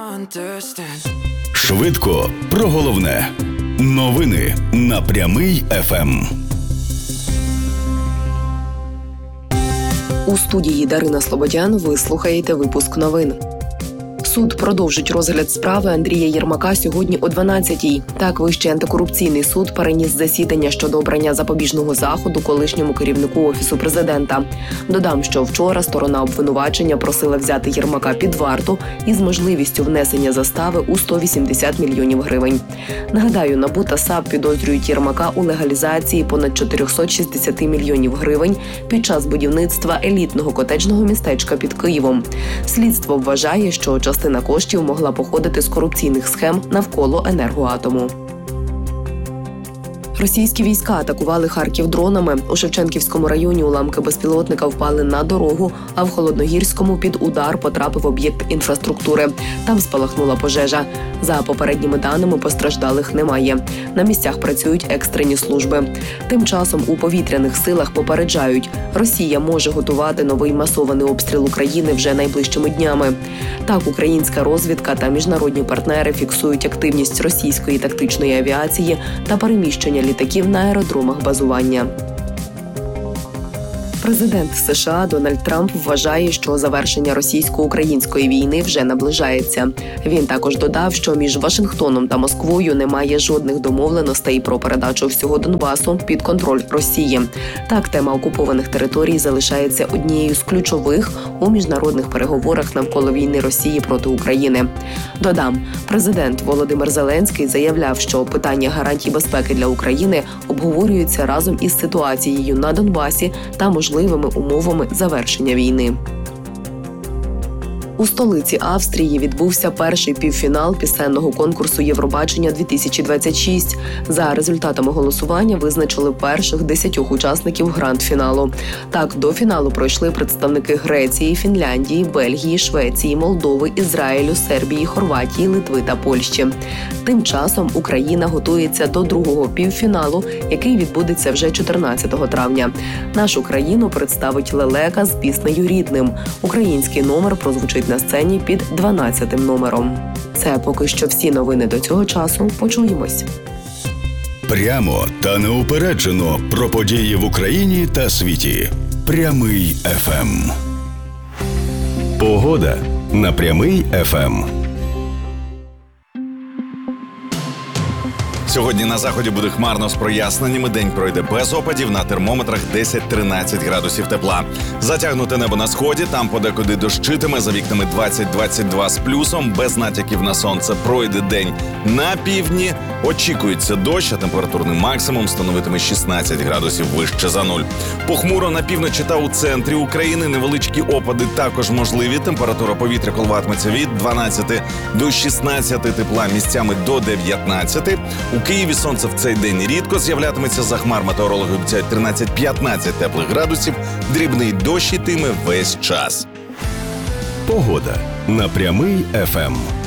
Швидко про головне. Новини на Прямий ФМ. У студії Дарина Слободян ви слухаєте випуск новин. Суд продовжить розгляд справи Андрія Єрмака сьогодні о 12-й. Так, Вищий антикорупційний суд переніс засідання щодо обрання запобіжного заходу колишньому керівнику Офісу Президента. Додам, що вчора сторона обвинувачення просила взяти Єрмака під варту із можливістю внесення застави у 180 мільйонів гривень. Нагадаю, НАБУ та САП підозрюють Єрмака у легалізації понад 460 мільйонів гривень під час будівництва елітного котеджного містечка під Києвом. Слідство вважає, що частина коштів могла походити з корупційних схем навколо Енергоатому. Російські війська атакували Харків дронами. У Шевченківському районі уламки безпілотника впали на дорогу, а в Холодногірському під удар потрапив об'єкт інфраструктури. Там спалахнула пожежа. За попередніми даними, постраждалих немає. На місцях працюють екстрені служби. Тим часом у повітряних силах попереджають, Росія може готувати новий масований обстріл України вже найближчими днями. Так, українська розвідка та міжнародні партнери фіксують активність російської тактичної авіації та переміщення літаків на аеродромах базування. Президент США Дональд Трамп вважає, що завершення російсько-української війни вже наближається. Він також додав, що між Вашингтоном та Москвою немає жодних домовленостей про передачу всього Донбасу під контроль Росії. Так, тема окупованих територій залишається однією з ключових у міжнародних переговорах навколо війни Росії проти України. Додам, президент Володимир Зеленський заявляв, що питання гарантій безпеки для України обговорюються разом із ситуацією на Донбасі та можливими умовами завершення війни. У столиці Австрії відбувся перший півфінал пісенного конкурсу «Євробачення-2026». За результатами голосування визначили перших 10 учасників гранд-фіналу. Так, до фіналу пройшли представники Греції, Фінляндії, Бельгії, Швеції, Молдови, Ізраїлю, Сербії, Хорватії, Литви та Польщі. Тим часом Україна готується до другого півфіналу, який відбудеться вже 14 травня. Нашу країну представить лелека з піснею «Рідним». Український номер прозвучить на сцені під 12-м номером. Це поки що всі новини до цього часу. Почуємось. Прямо та неупереджено про події в Україні та світі. Прямий ФМ. Погода на Прямий ФМ. Сьогодні на заході буде хмарно з проясненнями. День пройде без опадів, на термометрах 10-13 градусів тепла. Затягнуте небо на сході, там подекуди дощитиме, за вікнами 20-22 з плюсом, без натяків на сонце. Пройде день на півдні, очікується дощ, а температурний максимум становитиме 16 градусів вище за нуль. Похмуро на півночі та у центрі України, невеличкі опади також можливі. Температура повітря коливатиметься від 12 до 16 тепла, місцями до 19. У Києві сонце в цей день рідко з'являтиметься, за хмар метеорологи обіцяють 13-15 теплих градусів, дрібний дощ ітиме весь час. Погода на Прямий ФМ.